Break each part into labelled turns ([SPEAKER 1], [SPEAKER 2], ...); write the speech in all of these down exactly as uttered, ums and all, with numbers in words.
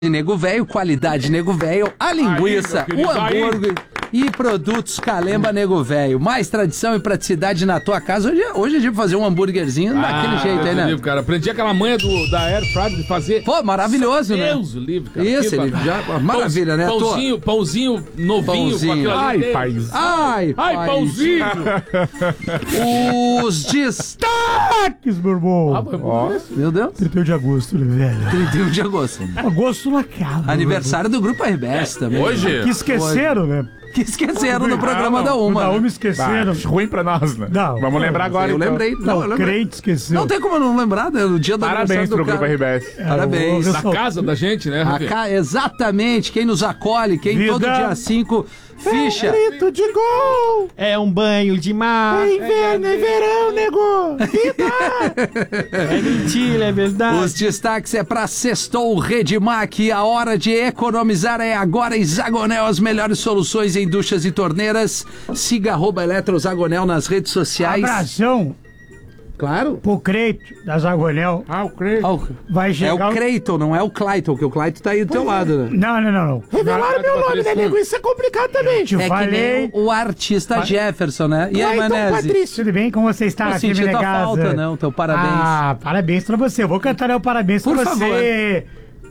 [SPEAKER 1] Nego Velho, qualidade Nego Velho, a linguiça,
[SPEAKER 2] Aí,
[SPEAKER 1] o hambúrguer e produtos Calemba Nego Velho. Mais tradição e praticidade na tua casa. Hoje, hoje é dia de fazer um hambúrguerzinho ah, daquele jeito aí, né?
[SPEAKER 2] Livre, cara. Aprendi aquela manha do, da Air Fryer de fazer.
[SPEAKER 1] Pô, maravilhoso, né?
[SPEAKER 2] Deus livre, cara.
[SPEAKER 1] Isso, ele já, maravilha, né?
[SPEAKER 2] Pãozinho, pãozinho novinho
[SPEAKER 1] Pãozinho.
[SPEAKER 2] com aquilo ali.
[SPEAKER 3] Ai, paizinho.
[SPEAKER 1] Ai,
[SPEAKER 2] Ai,
[SPEAKER 1] pai.
[SPEAKER 2] pãozinho.
[SPEAKER 1] Os destaques,
[SPEAKER 4] meu irmão.
[SPEAKER 2] Ah,
[SPEAKER 4] Ó,
[SPEAKER 1] meu Deus.
[SPEAKER 4] trinta e um de agosto, né, velho?
[SPEAKER 1] trinta e um de agosto.
[SPEAKER 4] Agosto na casa.
[SPEAKER 1] Aniversário do Grupo R B S também.
[SPEAKER 2] Hoje?
[SPEAKER 4] Que esqueceram, né?
[SPEAKER 1] Que esqueceram no programa
[SPEAKER 3] Ah,
[SPEAKER 1] da
[SPEAKER 4] O
[SPEAKER 1] Uma.
[SPEAKER 4] da Uma
[SPEAKER 3] Bah,
[SPEAKER 4] esqueceram.
[SPEAKER 3] ruim pra nós, né?
[SPEAKER 4] Não.
[SPEAKER 3] Vamos lembrar agora,
[SPEAKER 1] Eu
[SPEAKER 3] então.
[SPEAKER 1] lembrei.
[SPEAKER 4] Não,
[SPEAKER 1] Não, eu
[SPEAKER 4] o
[SPEAKER 1] lembrei.
[SPEAKER 4] crente esqueceu.
[SPEAKER 1] Não tem como eu não lembrar, né? No dia do
[SPEAKER 3] Parabéns
[SPEAKER 1] aniversário
[SPEAKER 3] pro
[SPEAKER 1] do
[SPEAKER 3] Grupo
[SPEAKER 1] cara.
[SPEAKER 3] R B S.
[SPEAKER 1] Parabéns.
[SPEAKER 4] Eu
[SPEAKER 2] Da
[SPEAKER 4] sou-
[SPEAKER 2] casa da gente, né,
[SPEAKER 1] A
[SPEAKER 2] Rafi?
[SPEAKER 1] ca- Exatamente, quem nos acolhe, quem
[SPEAKER 4] Vida.
[SPEAKER 1] todo dia cinco ficha.
[SPEAKER 4] Grito de gol!
[SPEAKER 5] É um banho de mar.
[SPEAKER 4] É inverno, é verão, nego!
[SPEAKER 5] É mentira, é verdade.
[SPEAKER 1] Os destaques é pra Sextou Redmac. A hora de economizar é agora. Hexagonel, as melhores soluções em duchas e torneiras. Siga arroba Eletrozagonel nas redes sociais.
[SPEAKER 4] Abração
[SPEAKER 1] Claro.
[SPEAKER 4] pro Creito da Zagonel.
[SPEAKER 3] Ah, o Craig.
[SPEAKER 1] Ah, o-
[SPEAKER 4] Vai
[SPEAKER 1] É
[SPEAKER 4] chegar...
[SPEAKER 1] o Cleiton, não é o Clayton, que o Clayton tá aí do teu lado, né?
[SPEAKER 4] Não, não, não, não.
[SPEAKER 2] Revelaram meu nome, né, nego?
[SPEAKER 4] Isso é complicado também. Te
[SPEAKER 1] É que
[SPEAKER 4] falei...
[SPEAKER 1] nem o, o artista Jefferson, né? E aí, Manese?
[SPEAKER 4] Patrício, tudo bem? Como você está
[SPEAKER 1] Não
[SPEAKER 4] aqui,
[SPEAKER 1] senti
[SPEAKER 4] minha
[SPEAKER 1] tua
[SPEAKER 4] casa?
[SPEAKER 1] falta, não. Teu parabéns.
[SPEAKER 4] Ah, parabéns pra você. Eu vou cantar o parabéns
[SPEAKER 1] Por
[SPEAKER 4] pra
[SPEAKER 1] favor.
[SPEAKER 4] você.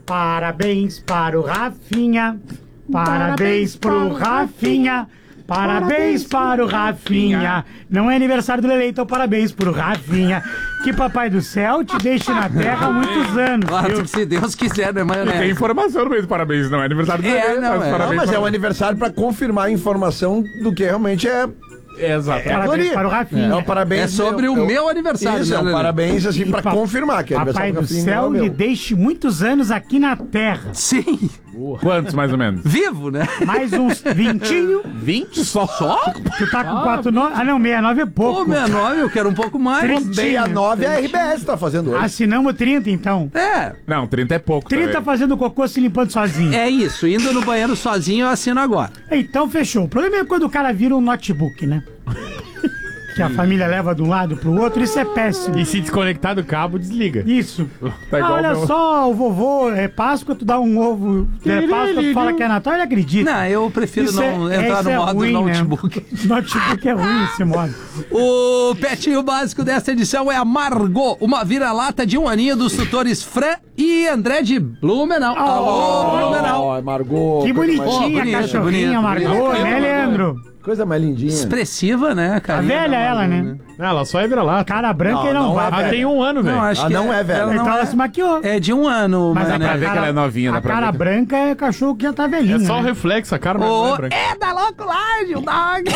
[SPEAKER 4] Parabéns para o Rafinha. Parabéns pro Rafinha. Parabéns para o Rafinha. Não é aniversário do Lele, então parabéns pro Rafinha. Que Papai do Céu te deixe na terra há muitos anos.
[SPEAKER 1] Claro,
[SPEAKER 4] viu?
[SPEAKER 1] se Deus quiser, né, Maionese?
[SPEAKER 3] Tem informação no meio do parabéns, não é aniversário do
[SPEAKER 1] É,
[SPEAKER 3] Lelê,
[SPEAKER 1] não,
[SPEAKER 3] mas
[SPEAKER 1] é.
[SPEAKER 3] parabéns
[SPEAKER 6] Não, mas
[SPEAKER 3] pra-
[SPEAKER 6] é um aniversário pra confirmar a informação do que realmente é.
[SPEAKER 3] Exato.
[SPEAKER 6] É
[SPEAKER 4] Parabéns
[SPEAKER 6] glória.
[SPEAKER 4] para o Rafinha.
[SPEAKER 6] É um parabéns.
[SPEAKER 1] É sobre o
[SPEAKER 6] eu-
[SPEAKER 1] meu aniversário,
[SPEAKER 6] Isso,
[SPEAKER 1] né,
[SPEAKER 6] é um
[SPEAKER 1] Lelê?
[SPEAKER 6] parabéns assim
[SPEAKER 4] E
[SPEAKER 6] pra
[SPEAKER 4] pa-
[SPEAKER 6] confirmar que é
[SPEAKER 4] Papai
[SPEAKER 6] aniversário
[SPEAKER 4] do
[SPEAKER 6] Rafinha,
[SPEAKER 4] Céu
[SPEAKER 6] não é
[SPEAKER 4] lhe
[SPEAKER 6] meu.
[SPEAKER 4] deixe muitos anos aqui na terra.
[SPEAKER 1] Sim.
[SPEAKER 3] Quantos, mais ou menos?
[SPEAKER 1] Vivo, né?
[SPEAKER 4] Mais uns vintinho.
[SPEAKER 3] vinte só? Só?
[SPEAKER 4] Tu tá com quatro nove. Ah, não, sessenta e nove é pouco.
[SPEAKER 1] Pô, sessenta e nove, eu quero um pouco mais.
[SPEAKER 4] Trinta.
[SPEAKER 6] sessenta e nove a R B S tá fazendo hoje.
[SPEAKER 4] Assinamos trinta, então.
[SPEAKER 1] É,
[SPEAKER 3] Não, trinta é pouco.
[SPEAKER 4] trinta
[SPEAKER 3] também.
[SPEAKER 4] fazendo cocô se limpando sozinho.
[SPEAKER 1] é isso. Indo no banheiro sozinho, eu assino agora.
[SPEAKER 4] Então fechou. O problema é quando o cara vira um notebook, né? Que a família leva de um lado pro outro, isso é péssimo.
[SPEAKER 5] E se desconectar do cabo, desliga.
[SPEAKER 4] Isso.
[SPEAKER 3] Tá
[SPEAKER 4] Ah,
[SPEAKER 3] igual
[SPEAKER 4] olha
[SPEAKER 3] meu-
[SPEAKER 4] só, o vovô, é Páscoa, tu dá um ovo, é Páscoa, tu fala que é Natal, ele acredita.
[SPEAKER 1] Não, eu prefiro
[SPEAKER 4] Isso
[SPEAKER 1] não
[SPEAKER 4] é-
[SPEAKER 1] entrar
[SPEAKER 4] isso
[SPEAKER 1] no
[SPEAKER 4] é
[SPEAKER 1] modo
[SPEAKER 4] ruim, né?
[SPEAKER 1] notebook.
[SPEAKER 4] Notebook é ruim esse modo.
[SPEAKER 1] O petinho básico dessa edição é a Margot, uma vira-lata de um aninho dos tutores Fran e André de Blumenau. Alô, Blumenau.
[SPEAKER 6] Ó, Margot.
[SPEAKER 4] Que
[SPEAKER 6] coisa mais-
[SPEAKER 4] bonitinha,
[SPEAKER 1] bonito,
[SPEAKER 4] cachorrinha,
[SPEAKER 1] bonito,
[SPEAKER 4] Margot,
[SPEAKER 1] bonito.
[SPEAKER 4] né, Leandro?
[SPEAKER 6] Coisa mais lindinha.
[SPEAKER 1] Expressiva, né, cara?
[SPEAKER 4] A velha ela, né?
[SPEAKER 5] Ela só é vira-lata.
[SPEAKER 4] Cara branca
[SPEAKER 6] Não,
[SPEAKER 4] e não,
[SPEAKER 6] não
[SPEAKER 4] vai.
[SPEAKER 6] é
[SPEAKER 5] Ela
[SPEAKER 6] velha.
[SPEAKER 5] tem um ano, velho.
[SPEAKER 1] Não, acho
[SPEAKER 6] Ah,
[SPEAKER 1] que
[SPEAKER 6] não é velha.
[SPEAKER 1] ela
[SPEAKER 4] Então
[SPEAKER 1] não
[SPEAKER 4] ela
[SPEAKER 1] é,
[SPEAKER 4] se maquiou.
[SPEAKER 1] é de um ano,
[SPEAKER 4] Mas
[SPEAKER 1] mas,
[SPEAKER 4] a,
[SPEAKER 3] pra
[SPEAKER 1] né?
[SPEAKER 3] ver que ela é novinha,
[SPEAKER 4] a
[SPEAKER 3] dá pra
[SPEAKER 4] cara
[SPEAKER 3] ver.
[SPEAKER 4] branca é cachorro que já tá velhinho.
[SPEAKER 5] É só o
[SPEAKER 4] né?
[SPEAKER 5] reflexo, a cara mas não é
[SPEAKER 1] Ô,
[SPEAKER 5] branca.
[SPEAKER 1] é da Loculagem, o dog.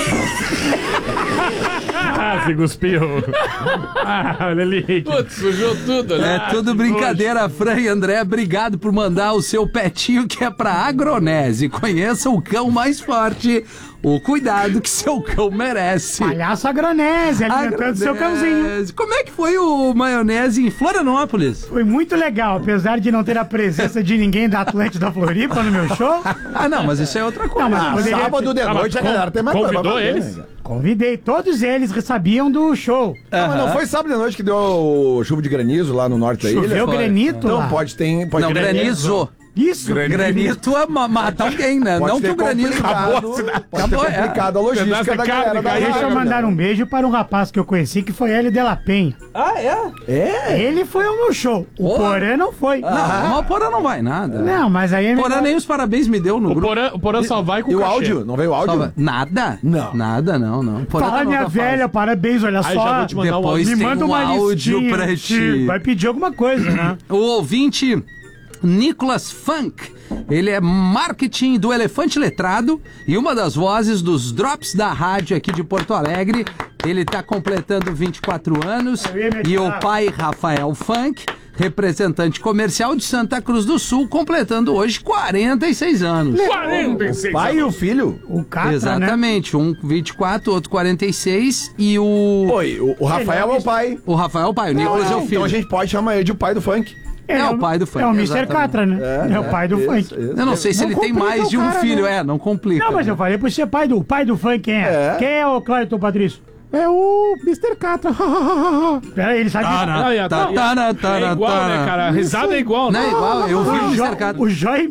[SPEAKER 5] Ah, se cuspiu. Ah, Lelique.
[SPEAKER 2] Putz, sujou tudo, né?
[SPEAKER 1] É tudo brincadeira, Fran e André. Obrigado por mandar o seu petinho que é pra Agronese. Conheça o cão mais forte, o cuidado que seu cão merece.
[SPEAKER 4] Palhaço agronese, alimentando seu cãozinho.
[SPEAKER 1] Agronese. Como é que foi o maionese em Florianópolis?
[SPEAKER 4] Foi muito legal, apesar de não ter a presença de ninguém da Atlântida Floripa no meu show.
[SPEAKER 1] Ah, não, mas isso é outra coisa.
[SPEAKER 4] Não, mas
[SPEAKER 6] Ah,
[SPEAKER 4] poderia
[SPEAKER 6] sábado
[SPEAKER 4] ter-
[SPEAKER 6] de
[SPEAKER 5] Ah,
[SPEAKER 6] noite a
[SPEAKER 5] mas
[SPEAKER 6] galera tem mais coisa pra
[SPEAKER 5] convidou
[SPEAKER 6] fazer,
[SPEAKER 5] eles?
[SPEAKER 6] né?
[SPEAKER 4] Convidei, todos eles sabiam do show.
[SPEAKER 6] Não, mas não foi sábado de noite que deu chuva de granizo lá no norte da ilha?
[SPEAKER 4] Choveu
[SPEAKER 1] foi.
[SPEAKER 4] granito
[SPEAKER 6] Então
[SPEAKER 4] lá.
[SPEAKER 6] pode ter. Pode
[SPEAKER 1] Não,
[SPEAKER 6] ter
[SPEAKER 1] granizou.
[SPEAKER 4] Isso.
[SPEAKER 1] Granito é ma- mata alguém, né?
[SPEAKER 6] Pode
[SPEAKER 1] não que
[SPEAKER 6] ter
[SPEAKER 1] o granizo
[SPEAKER 6] complicado,
[SPEAKER 1] acabou.
[SPEAKER 6] Pode
[SPEAKER 1] Acabou,
[SPEAKER 6] ter
[SPEAKER 1] é.
[SPEAKER 6] complicado a logística
[SPEAKER 5] Pedaço de
[SPEAKER 6] da
[SPEAKER 5] carne,
[SPEAKER 6] galera da
[SPEAKER 5] cara.
[SPEAKER 4] Deixa eu
[SPEAKER 6] rádio,
[SPEAKER 4] mandar
[SPEAKER 6] né?
[SPEAKER 4] um beijo para um rapaz que eu conheci, que foi Hélio de la Penha.
[SPEAKER 1] Ah, é?
[SPEAKER 6] É?
[SPEAKER 4] Ele foi ao meu show. O
[SPEAKER 1] Oh.
[SPEAKER 4] Porã não foi.
[SPEAKER 1] Não, mas o Porã não vai nada.
[SPEAKER 4] Não, mas aí é
[SPEAKER 1] O Porã
[SPEAKER 4] melhor-
[SPEAKER 1] nem os parabéns me deu no
[SPEAKER 5] O
[SPEAKER 1] grupo.
[SPEAKER 5] Porã, o Porã só vai com
[SPEAKER 6] E o
[SPEAKER 5] cachê.
[SPEAKER 6] áudio? Não veio o
[SPEAKER 1] Só
[SPEAKER 6] áudio?
[SPEAKER 1] vai- Nada?
[SPEAKER 6] Não.
[SPEAKER 1] Nada, não, não. Porã
[SPEAKER 4] Fala,
[SPEAKER 1] tá
[SPEAKER 4] minha
[SPEAKER 1] noutra
[SPEAKER 4] velha,
[SPEAKER 1] fase.
[SPEAKER 4] parabéns, olha
[SPEAKER 5] Aí
[SPEAKER 4] só.
[SPEAKER 5] já vou te mandar um
[SPEAKER 1] Depois
[SPEAKER 4] Me
[SPEAKER 1] tem
[SPEAKER 4] manda
[SPEAKER 1] um
[SPEAKER 4] uma
[SPEAKER 1] áudio
[SPEAKER 4] listinha.
[SPEAKER 1] pra ti.
[SPEAKER 4] Vai pedir alguma coisa, né?
[SPEAKER 1] O ouvinte Nicolas Funk, ele é marketing do Elefante Letrado e uma das vozes dos drops da rádio aqui de Porto Alegre. Ele tá completando vinte e quatro anos.
[SPEAKER 4] Eu ia me
[SPEAKER 1] E o
[SPEAKER 4] atirar.
[SPEAKER 1] pai Rafael Funk, representante comercial de Santa Cruz do Sul, completando hoje quarenta e seis anos.
[SPEAKER 5] quarenta e seis
[SPEAKER 6] Pai e o filho?
[SPEAKER 4] O Catra, né?
[SPEAKER 1] Exatamente, um vinte e quatro, outro quarenta e seis e o...
[SPEAKER 6] Oi, o, o Rafael é o pai.
[SPEAKER 1] O Rafael é o pai, o Nicolas é o filho.
[SPEAKER 6] Então a gente pode chamar ele de pai do funk.
[SPEAKER 4] É,
[SPEAKER 1] É o pai do funk,
[SPEAKER 4] É o mister
[SPEAKER 1] exatamente.
[SPEAKER 4] Catra, né? É, o pai do
[SPEAKER 6] isso,
[SPEAKER 4] funk.
[SPEAKER 6] isso.
[SPEAKER 1] Eu não sei se
[SPEAKER 4] Não
[SPEAKER 1] ele tem
[SPEAKER 4] complica
[SPEAKER 1] mais
[SPEAKER 4] o
[SPEAKER 1] de um
[SPEAKER 4] cara,
[SPEAKER 1] filho,
[SPEAKER 4] né?
[SPEAKER 1] é, não complica.
[SPEAKER 4] Não, mas eu falei pra você pai do, pai do funk, quem é?
[SPEAKER 6] É.
[SPEAKER 4] Quem é o Clayton Patrício?
[SPEAKER 6] É o mister Catra.
[SPEAKER 4] Peraí, ele sabe...
[SPEAKER 2] Não, e a-
[SPEAKER 1] Tá, tá, tá,
[SPEAKER 2] É igual,
[SPEAKER 1] tá,
[SPEAKER 2] né, cara? A risada é igual,
[SPEAKER 1] Não
[SPEAKER 2] né?
[SPEAKER 1] é igual, eu vi o
[SPEAKER 4] o,
[SPEAKER 1] mister
[SPEAKER 4] jo,
[SPEAKER 1] Catra.
[SPEAKER 4] o Joy